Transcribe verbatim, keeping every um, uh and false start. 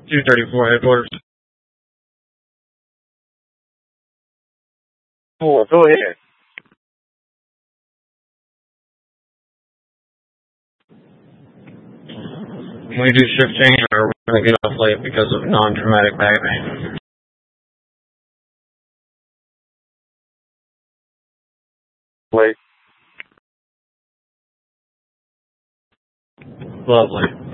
two thirty-four headquarters. Oh, go ahead. When we do shift change, or we're going to get off late because of non-traumatic back pain. Late. Lovely.